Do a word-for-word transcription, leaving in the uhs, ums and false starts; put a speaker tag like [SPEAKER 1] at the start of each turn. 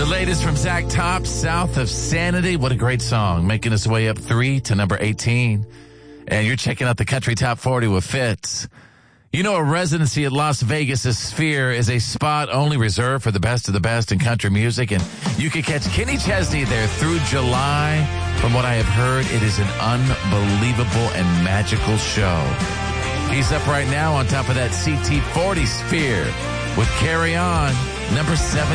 [SPEAKER 1] The latest from Zach Top, South of Sanity. What a great song. Making his way up three to number eighteen. And you're checking out the Country Top forty with Fitz. You know, a residency at Las Vegas' Sphere is a spot only reserved for the best of the best in country music. And you can catch Kenny Chesney there through July. From what I have heard, it is an unbelievable and magical show. He's up right now on top of that C T forty Sphere with Carry On, number seven.